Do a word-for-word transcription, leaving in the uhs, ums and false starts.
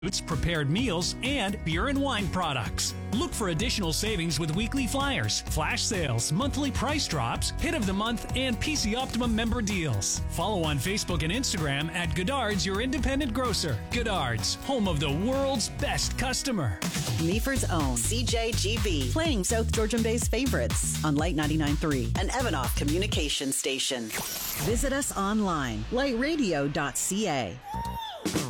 prepared meals, and beer and wine products. Look for additional savings with weekly flyers, flash sales, monthly price drops, hit of the month, and P C Optimum member deals. Follow on Facebook and Instagram at Goddard's Your Independent Grocer. Goddard's, home of the world's best customer. Meaford's own C J G B, playing South Georgian Bay's favorites on Light ninety-nine point three, an Evanoff communication station. Visit us online, light radio dot c a.